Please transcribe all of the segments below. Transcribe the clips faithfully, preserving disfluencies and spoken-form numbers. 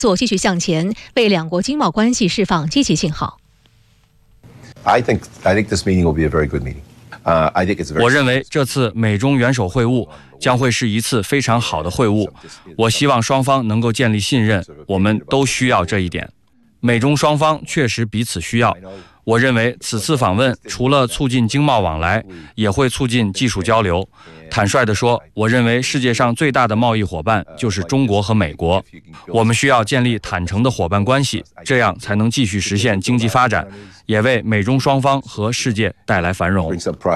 做继续向前，为两国经贸关系释放积极信号。 I think I think this meeting will be a very good meeting. Uh, I think it's a very 我认为这次美中元首会晤将会是一次非常好的会晤。我希望双方能够建立信任，我们都需要这一点。美中双方确实彼此需要。我认为此次访问除了促进经贸往来，也会促进技术交流。坦率地说，我认为世界上最大的贸易伙伴就是中国和美国。我们需要建立坦诚的伙伴关系，这样才能继续实现经济发展，也为美中双方和世界带来繁荣。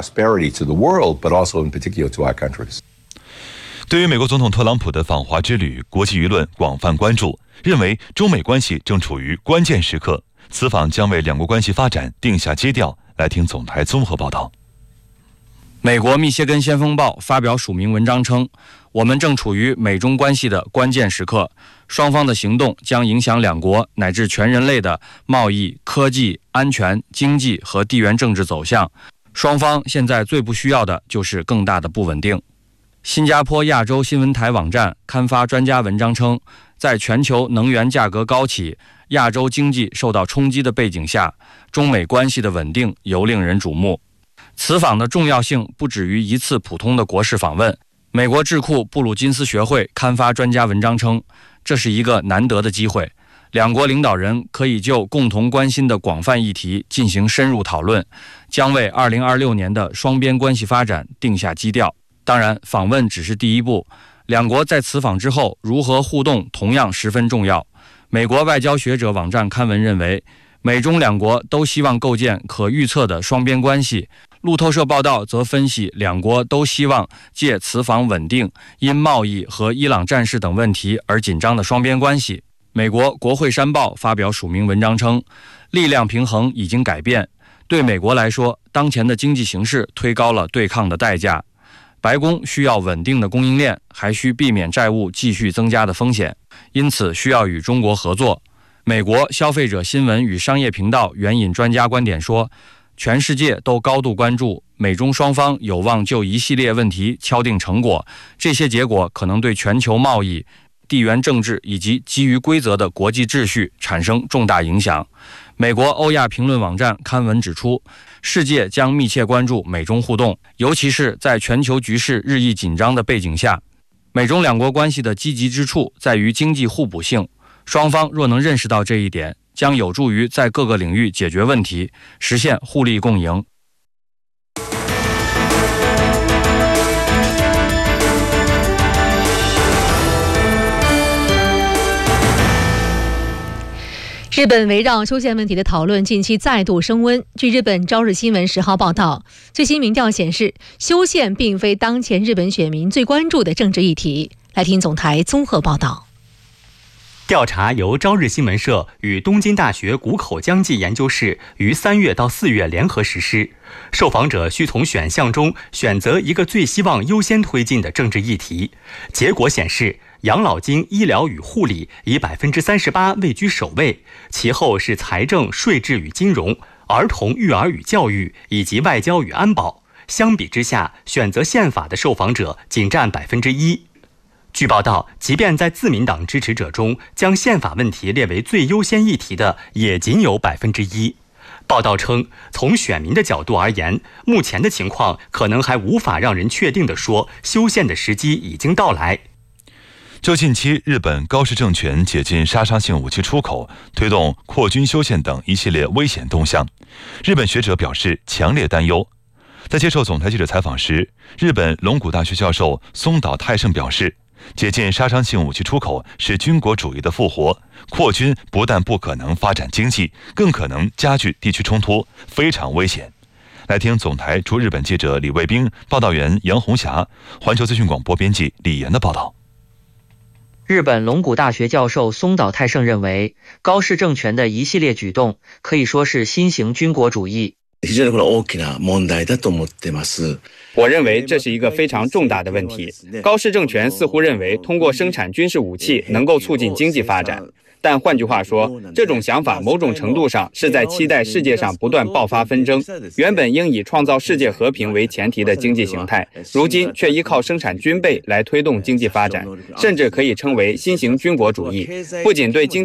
对于美国总统特朗普的访华之旅，国际舆论广泛关注，认为中美关系正处于关键时刻，此访将为两国关系发展定下基调。来听总台综合报道。 美国密歇根先锋报发表署名文章称，我们正处于美中关系的关键时刻，双方的行动将影响两国乃至全人类的贸易、科技、安全、经济和地缘政治走向。双方现在最不需要的就是更大的不稳定。新加坡亚洲新闻台网站刊发专家文章称，在全球能源价格高企、亚洲经济受到冲击的背景下，中美关系的稳定尤令人瞩目。此访的重要性不止于一次普通的国事访问。美国智库布鲁金斯学会刊发专家文章称，这是一个难得的机会，两国领导人可以就共同关心的广泛议题进行深入讨论，将为二零二六年的双边关系发展定下基调。当然，访问只是第一步，两国在此访之后如何互动同样十分重要。美国外交学者网站刊文认为，美中两国都希望构建可预测的双边关系。路透社报道则分析，两国都希望借此访稳定因贸易和伊朗战事等问题而紧张的双边关系。美国国会山报发表署名文章称，力量平衡已经改变，对美国来说，当前的经济形势推高了对抗的代价。白宫需要稳定的供应链，还需避免债务继续增加的风险，因此需要与中国合作。美国消费者新闻与商业频道援引专家观点说，全世界都高度关注，美中双方有望就一系列问题敲定成果，这些结果可能对全球贸易、地缘政治以及基于规则的国际秩序产生重大影响。美国欧亚评论网站刊文指出，世界将密切关注美中互动，尤其是在全球局势日益紧张的背景下。美中两国关系的积极之处在于经济互补性，双方若能认识到这一点，将有助于在各个领域解决问题，实现互利共赢。 日本围绕修宪问题的讨论近期再度升温。据日本朝日新闻十号报道，最新民调显示，修宪并非当前日本选民最关注的政治议题。来听总台综合报道。 调查由朝日新闻社与东京大学谷口将纪研究室于三月到四月联合实施。受访者需从选项中选择一个最希望优先推进的政治议题。结果显示，养老金、医疗与护理以 百分之三十八 位居首位，其后是财政、税制与金融、儿童、育儿与教育以及外交与安保。相比之下，选择宪法的受访者仅占 百分之一。据报道，即便在自民党支持者中，将宪法问题列为最优先议题的也仅有 百分之一。报道称，从选民的角度而言，目前的情况可能还无法让人确定地说修宪的时机已经到来。 就近期日本高市政权解禁杀伤性武器出口、推动扩军修宪等一系列危险动向，日本学者表示强烈担忧。在接受总台记者采访时，日本龙谷大学教授松岛泰盛表示，解禁杀伤性武器出口是军国主义的复活，扩军不但不可能发展经济，更可能加剧地区冲突，非常危险。来听总台驻日本记者李卫兵、报道员杨红霞、环球资讯广播编辑李岩的报道。 日本龙谷大学教授松岛泰盛认为，高市政权的一系列举动可以说是新型军国主义。 我认为这是一个非常重大的问题。高市政权似乎认为通过生产军事武器能够促进经济发展， 但换句话说，这种想法某种程度上是在期待世界上不断爆发纷争。原本应以创造世界和平为前提的经济形态，如今却依靠生产军备来推动经济发展，甚至可以称为新型军国主义。不仅对经